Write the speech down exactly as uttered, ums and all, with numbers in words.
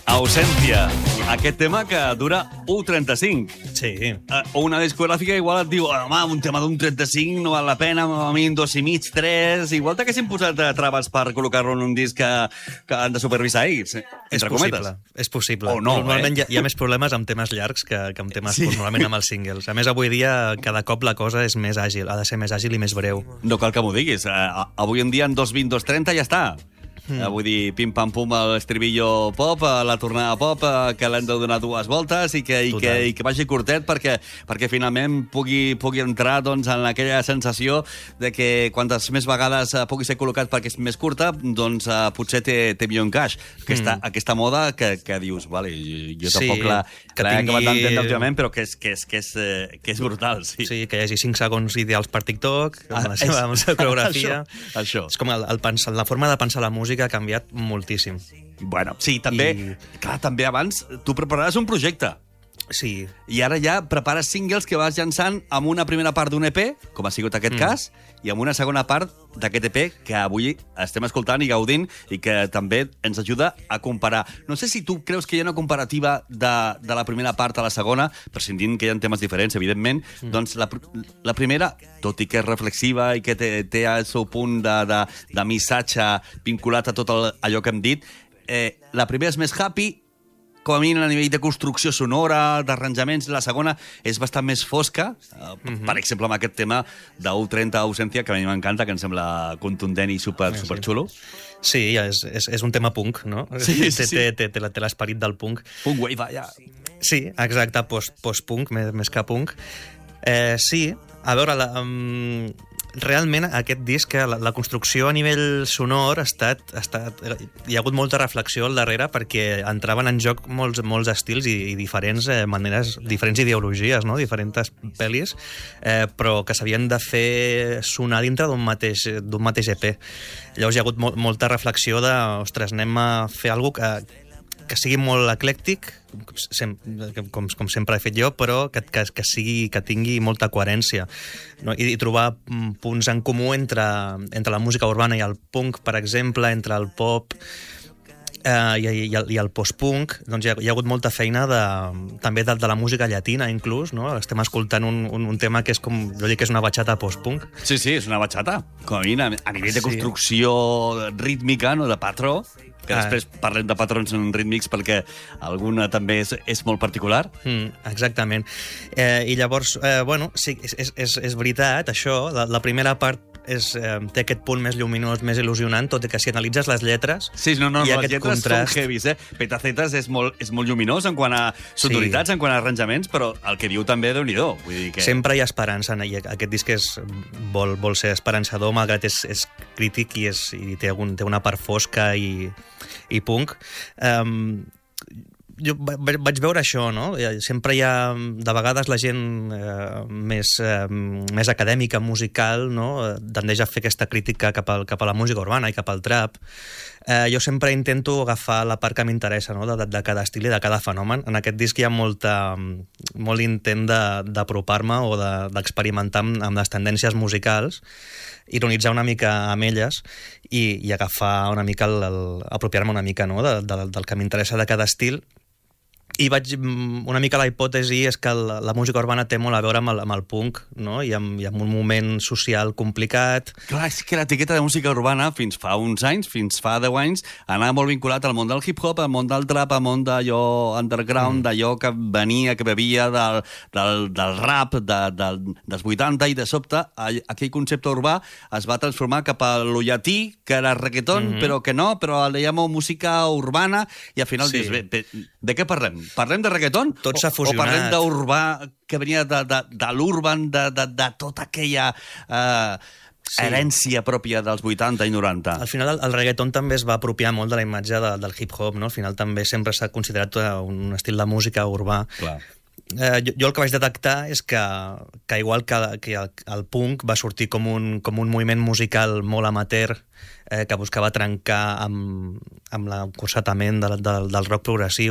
Ausència. Aquest tema que dura u trenta-cinc. Sí. Uh, una discogràfica igual et diu, home, un tema d'un trenta-cinc no val la pena, a mi un dos i mig, tres... Igual t'haguessin posat uh, traves per col·locar-lo en un disc que, que han de supervisar ells, És entre possible, cometes. és possible. O no, Normalment eh? hi, ha, hi ha més problemes amb temes llargs que, que amb temes, Sí. sí. normalment amb els singles. A més, avui dia, cada cop la cosa és més àgil, ha de ser més àgil i més breu. No cal que m'ho diguis. Uh, avui en dia, en dos vint, dos trenta, ja està. Mm. Uh, vull dir, pim-pam-pum, l'estribillo pop, uh, la tornada pop, uh, que l'hem de donar dues voltes i que, i que, i que vagi curtet perquè, perquè finalment pugui, pugui entrar doncs, en aquella sensació de que quantes més vegades uh, pugui ser col·locat perquè és més curta, doncs uh, potser té, té millor encaix. Aquesta, mm. aquesta moda que, que dius, vale, jo, jo tampoc Sí, la, que l'he tingui- acabat d'entendre últimament, però que és, que és, que és, eh, que és brutal, sí. Sí, que hi hagi cinc segons ideals per TikTok, amb Ah, la seva, amb la seva coreografia. Això, això. És com el, el pensar, la forma de pensar la música ha canviat moltíssim. Bueno, sí, també, I- clar, també abans tu preparaves un projecte. Sí, I ara ja prepares singles que vas llançant amb una primera part d'un E P, com ha sigut aquest mm. cas, i amb una segona part d'aquest E P que avui estem escoltant i gaudint i que també ens ajuda a comparar. No sé si tu creus que hi ha una comparativa de, de la primera part a la segona, prescindint que hi ha temes diferents, evidentment, mm. doncs la, pr- la primera, tot i que és reflexiva i que té, té el seu punt de, de, de missatge vinculat a tot el, allò que hem dit, eh, la primera és més happy, com a mínim a nivell de construcció sonora, d'arranjaments, la segona és bastant més fosca, uh, mm-hmm. per exemple, amb aquest tema d'U trenta Ausència, que a mi m'encanta, que em sembla contundent i super, Sí, sí. super xulo. sí, és, és, és un tema punk, no? Sí, sí, té, sí. té, té, té, té l'esperit del punk. Punk wave, ja. Sí, exacte, post, post-punk, més, més que punk. Eh, sí, a veure, la, um, realment aquest disc, la, la construcció a nivell sonor ha estat, ha estat... Hi ha hagut molta reflexió al darrere perquè entraven en joc molts, molts estils i, i diferents eh, maneres, diferents ideologies, no? Diferents pel·lis, eh, però que s'havien de fer sonar dintre d'un mateix, d'un mateix E P. Llavors hi ha hagut mo molta reflexió de, ostres, anem a fer alguna que que sigui molt eclèctic, sem com, com sempre he fet jo, però que, que, que, sigui, que tingui molta coherència, no? I, i trobar mm, punts en comú entre, entre la música urbana i el punk, per exemple, entre el pop eh, i, i, el, i el post-punk. Doncs hi ha, hi ha hagut molta feina de, també de, de la música llatina, inclús, no? Estem escoltant un, un, un tema que és com, jo dic que és una batxata post-punk. Sí, sí, és una batxata. Com a mínim, a nivell de Sí. construcció rítmica, no, de patró, que Ah. després parlem de patrons rítmics perquè alguna també és, és molt particular. Mm, exactament. Eh, I llavors, eh, bueno, sí, és, és, és, és veritat, això. La, la primera part és, eh, té aquest punt més lluminós, més il·lusionant, tot i que si analitzes les lletres... Sí, no, no, hi ha les aquest lletres contrast. són heavies, eh? Petacetes és molt, és molt lluminós en quant a sonoritats, sí. en quant a arranjaments, però el que diu també, Déu-n'hi-do. Vull dir que... Sempre hi ha esperança, i aquest disc és, vol, vol ser esperançador, malgrat és, és crític i, és, i té, algun, té una part fosca i, i punk. Um, jo vaig veure això, no? Sempre hi ha, de vegades, la gent eh, més, eh, més acadèmica, musical, no? Tendeix a fer aquesta crítica cap, al, cap a la música urbana i cap al trap. Eh, jo sempre intento agafar la part que m'interessa, no? de, de cada estil i de cada fenomen. En aquest disc hi ha molta, molt intent d'apropar-me o d'experimentar de, amb, amb les tendències musicals, ironitzar una mica amb elles i, i agafar una mica, el, el, apropiar-me una mica, no? de, de, del que m'interessa de cada estil. I vaig, una mica la hipòtesi és que la, la música urbana té molt a veure amb el, amb el punk, no? I amb, i amb un moment social complicat. Clar, és que l'etiqueta de música urbana fins fa uns anys, fins fa deu anys, anava molt vinculat al món del hip-hop, al món del trap, al món d'allò underground, mm. d'allò que venia, que bevia del, del, del rap de, del, dels vuitanta, i de sobte aquell concepte urbà es va transformar cap a lo llatí, que era reggaeton, mm-hmm. però que no, però le llamo música urbana, i al final Sí. dius, bé, bé, de què parlem? Parlem de reggaeton? Tot s'ha O, o fusionat. parlem d'urbà, que venia de, de, de l'urban, de, de, de tota aquella eh, Sí. herència pròpia dels vuitanta i noranta? Al final el, el reggaeton també es va apropiar molt de la imatge de, del hip-hop, no? Al final també sempre s'ha considerat un estil de música urbà. Clar. Eh, jo, jo el que vaig detectar és que, que igual que, que el, el punk va sortir com un, com un moviment musical molt amateur, eh, que buscava trencar amb, amb l'encorsetament del, del, del rock progressiu,